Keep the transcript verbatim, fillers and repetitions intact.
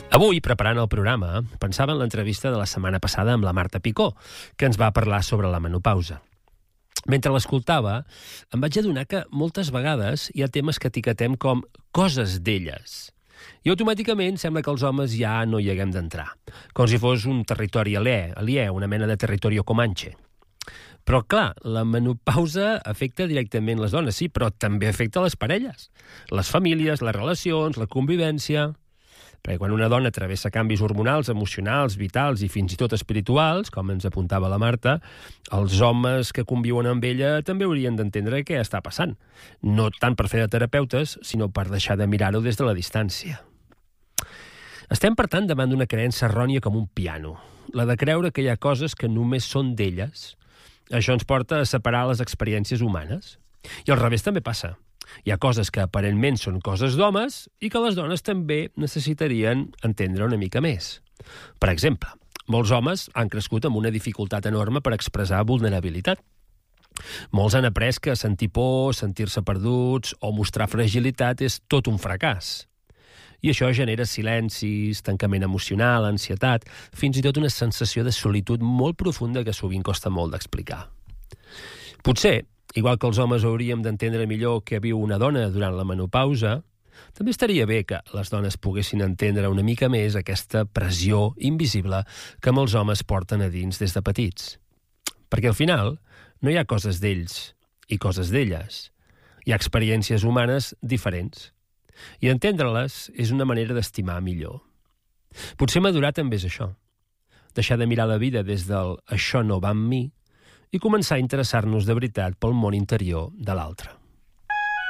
Avui, preparant el programa, pensava en l'entrevista de la setmana passada amb la Marta Picó, que ens va parlar sobre la menopausa. Mentre l'escoltava, em vaig adonar que moltes vegades hi ha temes que etiquetem com coses d'elles. I automàticament sembla que els homes ja no hi haguem d'entrar, com si fos un territori aliè, aliè una mena de territori comanche. Però, clar, la menopausa afecta directament les dones, sí, però també afecta les parelles, les famílies, les relacions, la convivència. Perquè quan una dona travessa canvis hormonals, emocionals, vitals i fins i tot espirituals, com ens apuntava la Marta, els homes que conviuen amb ella també haurien d'entendre què està passant. No tant per fer de terapeutes, sinó per deixar de mirar-ho des de la distància. Estem, per tant, davant d'una creença errònia com un piano, la de creure que hi ha coses que només són d'elles. Això ens porta a separar les experiències humanes. I al revés també passa. Hi ha coses que aparentment són coses d'homes i que les dones també necessitarien entendre una mica més. Per exemple, molts homes han crescut amb una dificultat enorme per expressar vulnerabilitat. Molts han après que sentir por, sentir-se perduts o mostrar fragilitat és tot un fracàs. I això genera silencis, tancament emocional, ansietat, fins i tot una sensació de solitud molt profunda que sovint costa molt d'explicar. Potser, igual que els homes hauríem d'entendre millor què viu una dona durant la menopausa, també estaria bé que les dones poguessin entendre una mica més aquesta pressió invisible que molts homes porten a dins des de petits. Perquè al final no hi ha coses d'ells i coses d'elles. Hi ha experiències humanes diferents. I entendre-les és una manera d'estimar millor. Potser madurar també és això. Deixar de mirar la vida des del «això no va amb mi» i començar a interessar-nos de veritat pel món interior de l'altre.